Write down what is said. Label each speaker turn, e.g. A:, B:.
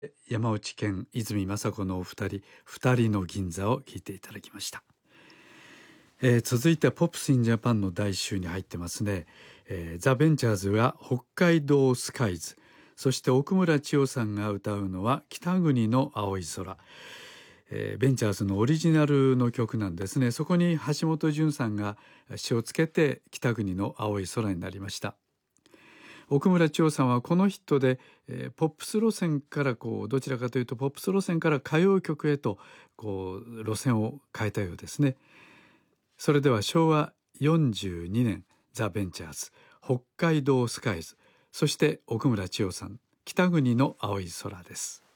A: 山内健、泉雅子のお二人の銀座を聴いていただきました。続いてはポップスインジャパンの第1週に入ってますね。ザ・ベンチャーズは北海道スカイズ、そして奥村千代さんが歌うのは北国の青い空。ベンチャーズのオリジナルの曲なんですね。そこに橋本淳さんが詞をつけて北国の青い空になりました。奥村千代さんはこのヒットで、ポップス路線からどちらかというとポップス路線から歌謡曲へと路線を変えたようですね。それでは昭和42年ザ・ベンチャーズ、北海道スカイズ、そして奥村千代さん、北国の青い空です。